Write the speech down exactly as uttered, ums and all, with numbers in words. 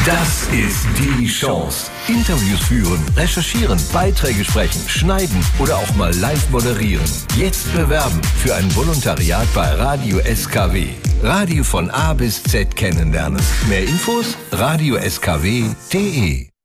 Das ist die Chance. Interviews führen, recherchieren, Beiträge sprechen, schneiden oder auch mal live moderieren. Jetzt bewerben für ein Volontariat bei Radio S K W. Radio von A bis Z kennenlernen. Mehr Infos radio s k w punkt d e.